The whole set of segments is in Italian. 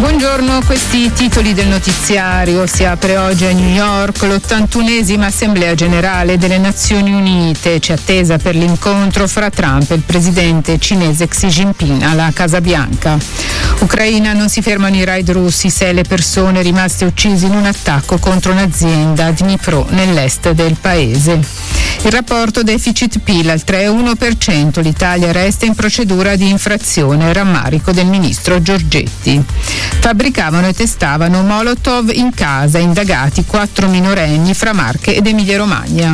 Buongiorno, questi i titoli del notiziario. Si apre oggi a New York l'81esima Assemblea Generale delle Nazioni Unite. C'è attesa per l'incontro fra Trump e il presidente cinese Xi Jinping alla Casa Bianca. Ucraina, non si fermano i raid russi, 6 le persone rimaste uccise in un attacco contro un'azienda a Dnipro nell'est del paese. Il rapporto deficit-PIL al 3,1%, l'Italia resta in procedura di infrazione, rammarico del ministro Giorgetti. Fabbricavano e testavano Molotov in casa, indagati 4 minorenni fra Marche ed Emilia-Romagna.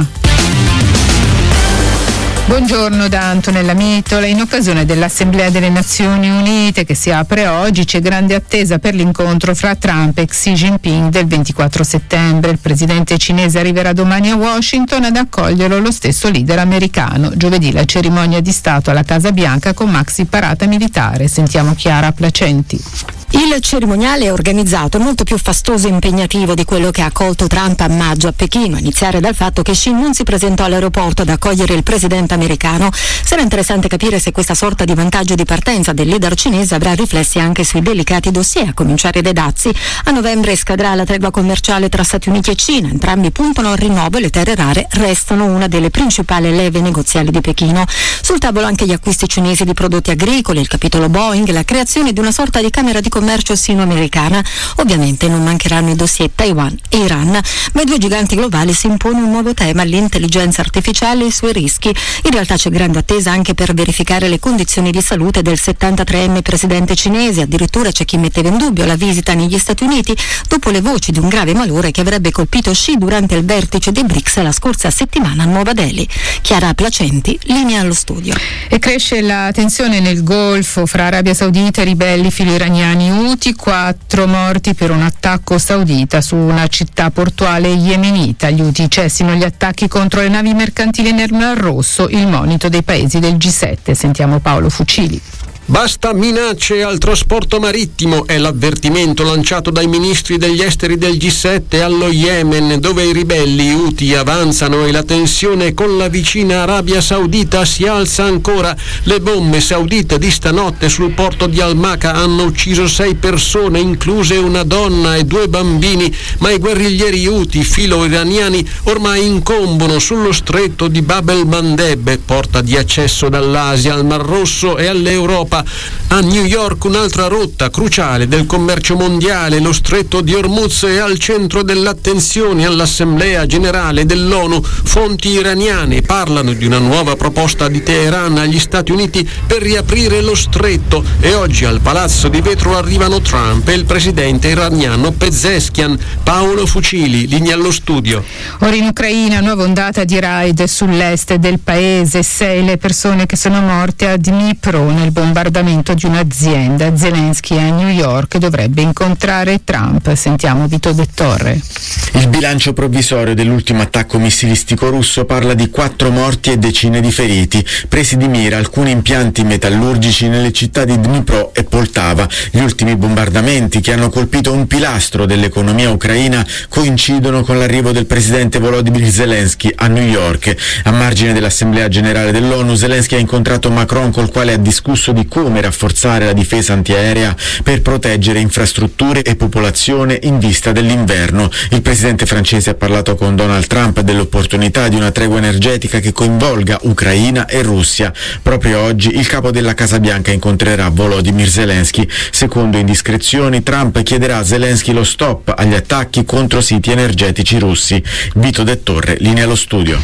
Buongiorno da Antonella Mitola. In occasione dell'Assemblea delle Nazioni Unite che si apre oggi c'è grande attesa per l'incontro fra Trump e Xi Jinping del 24 settembre. Il presidente cinese arriverà domani a Washington ad accoglierlo lo stesso leader americano. Giovedì la cerimonia di Stato alla Casa Bianca con maxi parata militare. Sentiamo Chiara Placenti. Il cerimoniale è organizzato molto più fastoso e impegnativo di quello che ha accolto Trump a maggio a Pechino, a iniziare dal fatto che Xi non si presentò all'aeroporto ad accogliere il presidente americano. Sarà interessante capire se questa sorta di vantaggio di partenza del leader cinese avrà riflessi anche sui delicati dossier, a cominciare dai dazi. A novembre scadrà la tregua commerciale tra Stati Uniti e Cina, entrambi puntano al rinnovo e le terre rare restano una delle principali leve negoziali di Pechino. Sul tavolo anche gli acquisti cinesi di prodotti agricoli, il capitolo Boeing, la creazione di una sorta di camera di commercio sino-americana. Ovviamente non mancheranno i dossier Taiwan e Iran, ma ai due giganti globali si impone un nuovo tema, l'intelligenza artificiale e i suoi rischi. In realtà c'è grande attesa anche per verificare le condizioni di salute del 73enne presidente cinese, addirittura c'è chi metteva in dubbio la visita negli Stati Uniti dopo le voci di un grave malore che avrebbe colpito Xi durante il vertice dei BRICS la scorsa settimana a Nuova Delhi. Chiara Placenti, linea allo studio. E cresce la tensione nel Golfo fra Arabia Saudita e ribelli filo-iraniani Houthi, 4 morti per un attacco saudita su una città portuale yemenita. Gli Houthi cessino gli attacchi contro le navi mercantili nel Mar Rosso, il monito dei paesi del G7. Sentiamo Paolo Fucili. Basta minacce al trasporto marittimo è l'avvertimento lanciato dai ministri degli esteri del G7 allo Yemen, dove i ribelli Houthi avanzano e la tensione con la vicina Arabia Saudita si alza ancora. Le bombe saudite di stanotte sul porto di Al-Maka hanno ucciso 6 persone, incluse una donna e 2 bambini, ma i guerriglieri Houthi filo-iraniani ormai incombono sullo stretto di Bab el-Mandeb, porta di accesso dall'Asia al Mar Rosso e all'Europa. A New York un'altra rotta cruciale del commercio mondiale, lo stretto di Hormuz, è al centro dell'attenzione all'Assemblea Generale dell'ONU. Fonti iraniane parlano di una nuova proposta di Teheran agli Stati Uniti per riaprire lo stretto e oggi al Palazzo di Vetro arrivano Trump e il presidente iraniano Pezeshkian. Paolo Fucili, linea allo studio. Ora in Ucraina, nuova ondata di raid sull'est del paese, 6 le persone che sono morte a Dnipro nel bombardamento di un'azienda. Zelensky a New York dovrebbe incontrare Trump. Sentiamo Vito De Torre. Il bilancio provvisorio dell'ultimo attacco missilistico russo parla di 4 morti e decine di feriti. Presi di mira alcuni impianti metallurgici nelle città di Dnipro e Poltava. Gli ultimi bombardamenti, che hanno colpito un pilastro dell'economia ucraina, coincidono con l'arrivo del presidente Volodymyr Zelensky a New York. A margine dell'Assemblea Generale dell'ONU, Zelensky ha incontrato Macron, col quale ha discusso di come rafforzare la difesa antiaerea per proteggere infrastrutture e popolazione in vista dell'inverno. Il presidente francese ha parlato con Donald Trump dell'opportunità di una tregua energetica che coinvolga Ucraina e Russia. Proprio oggi il capo della Casa Bianca incontrerà Volodymyr Zelensky. Secondo indiscrezioni, Trump chiederà a Zelensky lo stop agli attacchi contro siti energetici russi. Vito De Torre, linea allo studio.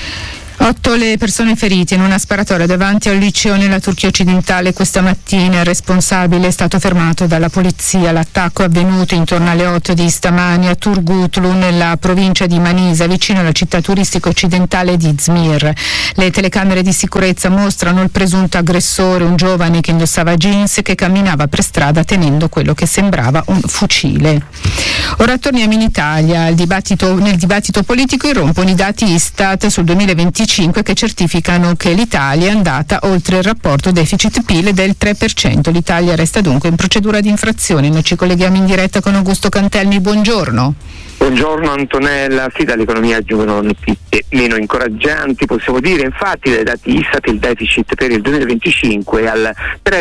8 le persone ferite in una sparatoria davanti a un liceo nella Turchia occidentale questa mattina. Il responsabile è stato fermato dalla polizia. L'attacco è avvenuto intorno alle 8 di stamani a Turgutlu, nella provincia di Manisa, vicino alla città turistica occidentale di Izmir. Le telecamere di sicurezza mostrano il presunto aggressore, un giovane che indossava jeans e che camminava per strada tenendo quello che sembrava un fucile. Ora torniamo in Italia. Nel dibattito politico irrompono i dati Istat sul 2025 che certificano che l'Italia è andata oltre il rapporto deficit-PIL del 3%. L'Italia resta dunque in procedura di infrazione. Noi ci colleghiamo in diretta con Augusto Cantelmi. Buongiorno. Buongiorno Antonella, sì, dall'economia giungono notizie meno incoraggianti, possiamo dire. Infatti dai dati Istat il deficit per il 2025 è al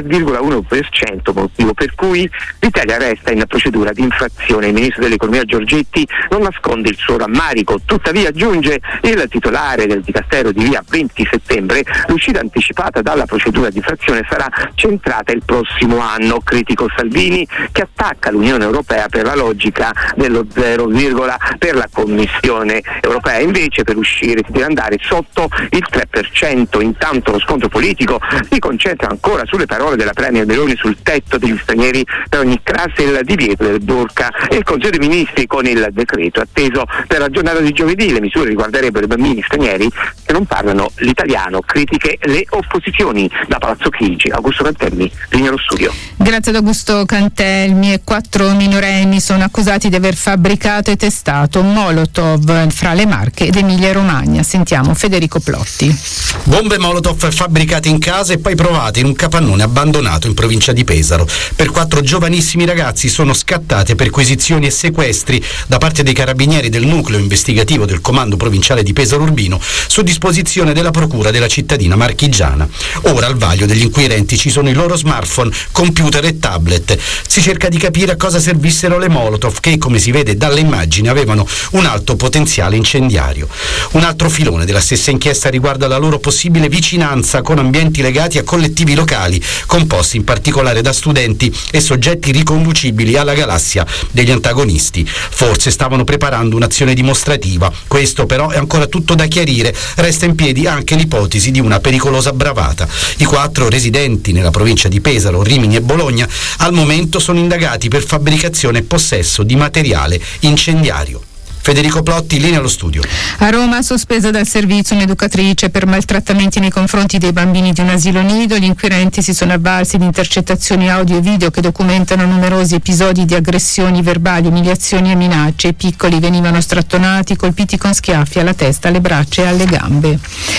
3,1%, motivo per cui l'Italia resta in procedura di infrazione. Il ministro dell'economia Giorgetti non nasconde il suo rammarico, tuttavia aggiunge il titolare del Dicastero di via 20 settembre, l'uscita anticipata dalla procedura di infrazione sarà centrata il prossimo anno. Critico Salvini che attacca l'Unione Europea per la logica dello 0, per la Commissione Europea, invece per uscire si deve andare sotto il 3%. Intanto lo scontro politico si concentra ancora sulle parole della Premier Meloni sul tetto degli stranieri per ogni classe, il divieto del burqa e il Consiglio dei Ministri con il decreto atteso per la giornata di giovedì. Le misure riguarderebbero i bambini stranieri che non parlano l'italiano, critiche le opposizioni. Da Palazzo Chigi, Augusto Cantelmi, linea allo studio. Grazie ad Augusto Cantelmi. 4 minorenni sono accusati di aver fabbricato e testato Molotov fra le Marche ed Emilia Romagna. Sentiamo Federico Plotti. Bombe Molotov fabbricate in casa e poi provate in un capannone abbandonato in provincia di Pesaro. Per 4 giovanissimi ragazzi sono scattate perquisizioni e sequestri da parte dei carabinieri del nucleo investigativo del comando provinciale di Pesaro Urbino su disposizione della procura della cittadina marchigiana. Ora al vaglio degli inquirenti ci sono i loro smartphone, computer e tablet. Si cerca di capire a cosa servissero le Molotov che, come si vede dalle immagini, avevano un alto potenziale incendiario. Un altro filone della stessa inchiesta riguarda la loro possibile vicinanza con ambienti legati a collettivi locali, composti in particolare da studenti e soggetti riconducibili alla galassia degli antagonisti. Forse stavano preparando un'azione dimostrativa. Questo però è ancora tutto da chiarire. Resta in piedi anche l'ipotesi di una pericolosa bravata. I 4 residenti nella provincia di Pesaro, Rimini e Bologna al momento sono indagati per fabbricazione e possesso di materiale incendiario. Federico Plotti, linea allo studio. A Roma, sospesa dal servizio un'educatrice per maltrattamenti nei confronti dei bambini di un asilo nido. Gli inquirenti si sono avvalsi di intercettazioni audio e video che documentano numerosi episodi di aggressioni verbali, umiliazioni e minacce. I piccoli venivano strattonati, colpiti con schiaffi alla testa, alle braccia e alle gambe.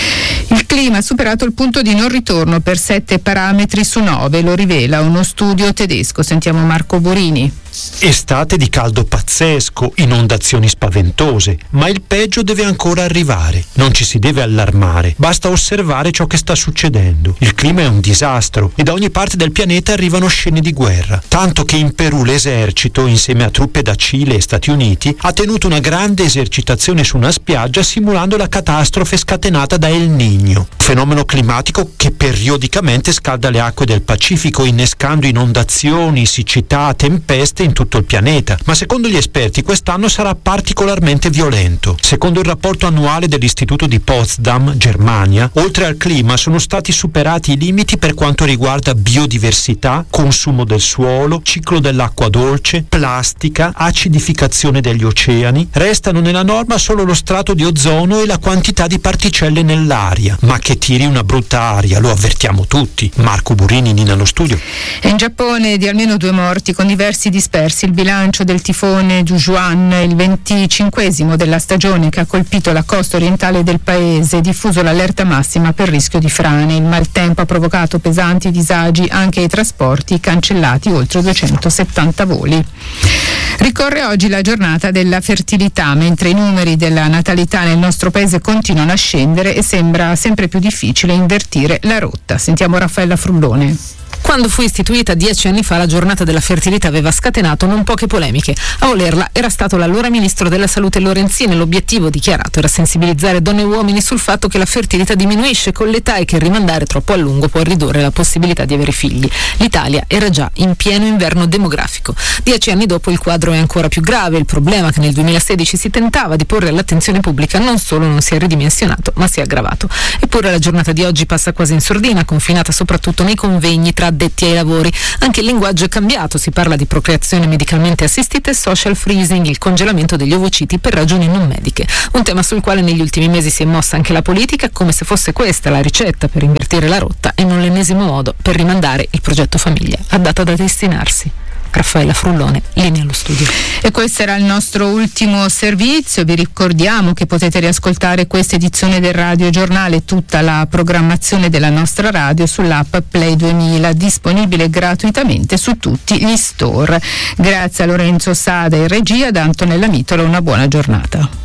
Il clima ha superato il punto di non ritorno per 7 parametri su 9, lo rivela uno studio tedesco. Sentiamo Marco Borini. Estate di caldo pazzesco, inondazioni spaventose, ma il peggio deve ancora arrivare. Non ci si deve allarmare, basta osservare ciò che sta succedendo. Il clima è un disastro e da ogni parte del pianeta arrivano scene di guerra, tanto che in Perù l'esercito, insieme a truppe da Cile e Stati Uniti, ha tenuto una grande esercitazione su una spiaggia simulando la catastrofe scatenata da El Niño, fenomeno climatico che periodicamente scalda le acque del Pacifico, innescando inondazioni, siccità, tempeste in tutto il pianeta, ma secondo gli esperti quest'anno sarà particolarmente violento. Secondo il rapporto annuale dell'Istituto di Potsdam, Germania, oltre al clima sono stati superati i limiti per quanto riguarda biodiversità, consumo del suolo, ciclo dell'acqua dolce, plastica, acidificazione degli oceani. Restano nella norma solo lo strato di ozono e la quantità di particelle nell'aria, ma che tiri una brutta aria, lo avvertiamo tutti. Marco Burini, nello studio. In Giappone di almeno 2 morti con diversi dispersi. Il bilancio del tifone Jujuan, il 25esimo della stagione che ha colpito la costa orientale del paese, diffuso l'allerta massima per rischio di frane. Il maltempo ha provocato pesanti disagi anche ai trasporti, cancellati oltre 270 voli. Ricorre oggi la giornata della fertilità, mentre i numeri della natalità nel nostro paese continuano a scendere e sembra sempre più difficile invertire la rotta. Sentiamo Raffaella Frullone. Quando fu istituita 10 anni fa, la giornata della fertilità aveva scatenato non poche polemiche. A volerla era stato l'allora ministro della salute Lorenzin. L'obiettivo dichiarato era sensibilizzare donne e uomini sul fatto che la fertilità diminuisce con l'età e che rimandare troppo a lungo può ridurre la possibilità di avere figli. L'Italia era già in pieno inverno demografico. 10 anni dopo il quadro è ancora più grave. Il problema che nel 2016 si tentava di porre all'attenzione pubblica non solo non si è ridimensionato, ma si è aggravato. Eppure la giornata di oggi passa quasi in sordina, confinata soprattutto nei convegni tra addetti ai lavori. Anche il linguaggio è cambiato, si parla di procreazione medicalmente assistita e social freezing, il congelamento degli ovociti per ragioni non mediche. Un tema sul quale negli ultimi mesi si è mossa anche la politica, come se fosse questa la ricetta per invertire la rotta e non l'ennesimo modo per rimandare il progetto famiglia a data da destinarsi. Raffaella Frullone, linea allo studio. E questo era il nostro ultimo servizio. Vi ricordiamo che potete riascoltare questa edizione del Radio Giornale e tutta la programmazione della nostra radio sull'app Play 2000, disponibile gratuitamente su tutti gli store. Grazie a Lorenzo Sada in regia, da Antonella Mitola, una buona giornata.